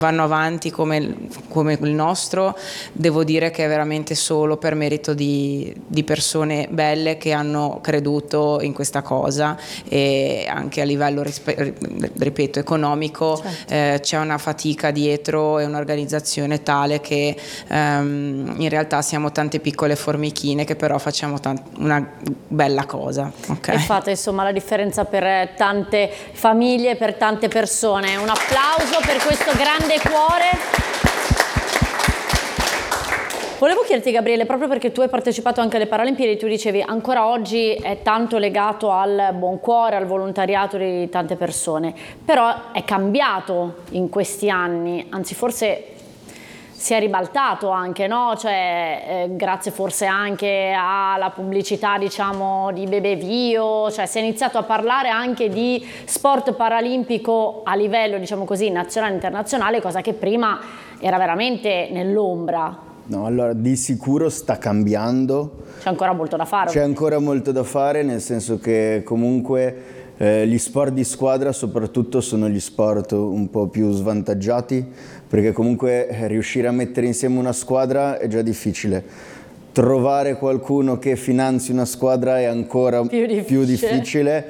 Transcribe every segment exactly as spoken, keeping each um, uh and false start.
vanno avanti come, come il nostro, devo dire che è veramente solo per merito di, di persone belle che hanno creduto in questa cosa, e anche a livello, ripeto, economico, certo. eh, c'è una fatica dietro e un'organizzazione tale che ehm, in realtà siamo tante piccole formichine che però facciamo una bella cosa. Okay? E fate insomma la differenza per tante famiglie, per tante persone. Un applauso per questo grande cuore. Volevo chiederti, Gabriele, proprio perché tu hai partecipato anche alle Paralimpiadi, tu dicevi ancora oggi è tanto legato al buon cuore, al volontariato di tante persone, però è cambiato in questi anni, anzi forse si è ribaltato anche, no? Cioè, eh, grazie forse anche alla pubblicità, diciamo, di Bebevio, cioè si è iniziato a parlare anche di sport paralimpico a livello, diciamo così, nazionale e internazionale, cosa che prima era veramente nell'ombra. No, allora di sicuro sta cambiando. C'è ancora molto da fare. C'è ancora molto da fare, nel senso che comunque eh, gli sport di squadra soprattutto sono gli sport un po' più svantaggiati, perché comunque eh, riuscire a mettere insieme una squadra è già difficile. Trovare qualcuno che finanzi una squadra è ancora più difficile. Più difficile.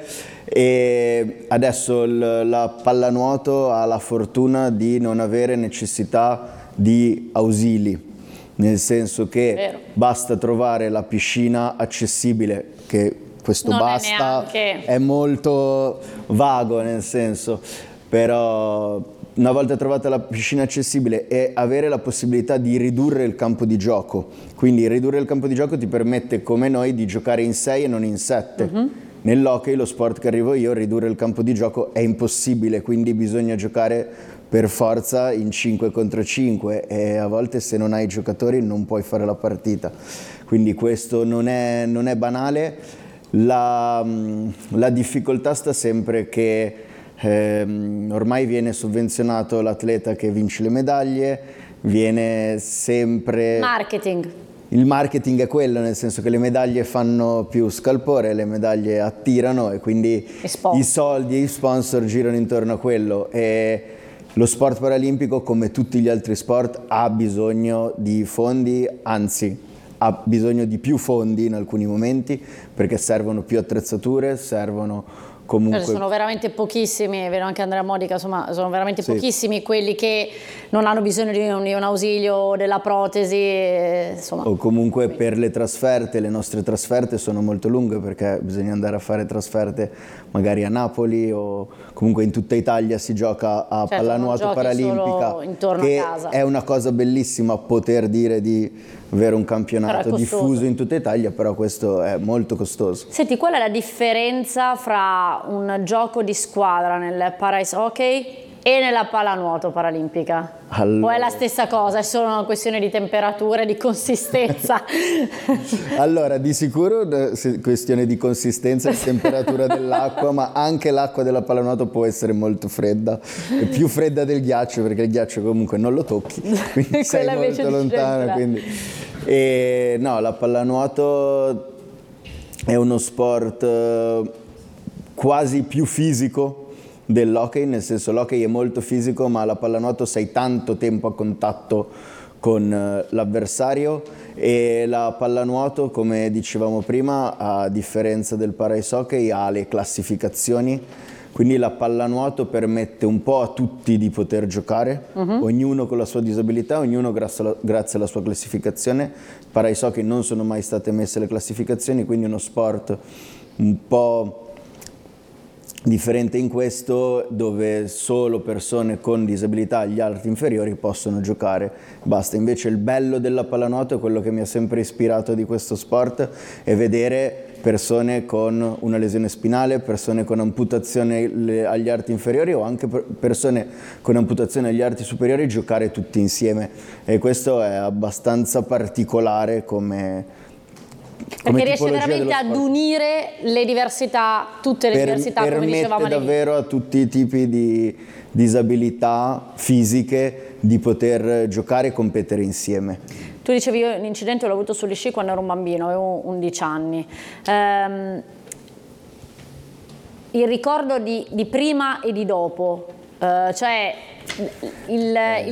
E adesso l- la pallanuoto ha la fortuna di non avere necessità di ausili. Nel senso che Vero. basta trovare la piscina accessibile, che questo non basta è, neanche... è molto vago, nel senso, però una volta trovata la piscina accessibile e avere la possibilità di ridurre il campo di gioco, quindi ridurre il campo di gioco ti permette come noi di giocare in sei e non in sette. Uh-huh. Nell'hockey, lo sport che arrivo io, ridurre il campo di gioco è impossibile, quindi bisogna giocare per forza in cinque contro cinque e a volte se non hai giocatori non puoi fare la partita, quindi questo non è, non è banale. La, la difficoltà sta sempre che ehm, ormai viene sovvenzionato l'atleta che vince le medaglie, viene sempre... Marketing. Il marketing è quello, nel senso che le medaglie fanno più scalpore, le medaglie attirano e quindi e i soldi e i sponsor girano intorno a quello. E lo sport paralimpico, come tutti gli altri sport, ha bisogno di fondi, anzi ha bisogno di più fondi in alcuni momenti, perché servono più attrezzature, servono comunque... Sono veramente pochissimi, è vero anche Andrea Modica, insomma sono veramente sì. pochissimi quelli che non hanno bisogno di un, di un ausilio della protesi, insomma. O comunque per le trasferte, le nostre trasferte sono molto lunghe, perché bisogna andare a fare trasferte magari a Napoli o comunque in tutta Italia si gioca a certo, pallanuoto paralimpica, che a casa. È una cosa bellissima poter dire di avere un campionato diffuso in tutta Italia, però questo è molto costoso. Senti, qual è la differenza fra un gioco di squadra nel para-ice hockey e nella pallanuoto paralimpica? Allora... O è la stessa cosa, è solo una questione di temperatura e di consistenza? Allora, di sicuro è questione di consistenza e di temperatura dell'acqua, ma anche l'acqua della pallanuoto può essere molto fredda, è più fredda del ghiaccio, perché il ghiaccio comunque non lo tocchi, quindi sei molto lontano. Quindi... E, no, la pallanuoto è uno sport quasi più fisico dell'hockey, nel senso l'hockey è molto fisico, ma la pallanuoto sei tanto tempo a contatto con l'avversario, e la pallanuoto, come dicevamo prima, a differenza del para-ice hockey, ha le classificazioni, quindi la pallanuoto permette un po' a tutti di poter giocare, uh-huh. ognuno con la sua disabilità, ognuno grazie alla, grazie alla sua classificazione. Para-ice hockey non sono mai state messe le classificazioni, quindi è uno sport un po' differente in questo, dove solo persone con disabilità agli arti inferiori possono giocare, basta. Invece il bello della pallanuoto, è quello che mi ha sempre ispirato di questo sport, è vedere persone con una lesione spinale, persone con amputazione agli arti inferiori o anche persone con amputazione agli arti superiori giocare tutti insieme, e questo è abbastanza particolare come Perché riesce veramente ad unire le diversità, tutte le per, diversità, come dicevamo. Permette davvero a tutti i tipi di disabilità fisiche di poter giocare e competere insieme. Tu dicevi, io l'incidente l'ho avuto sugli sci quando ero un bambino, avevo undici anni. Ehm, il ricordo di, di prima e di dopo, Uh, cioè il, il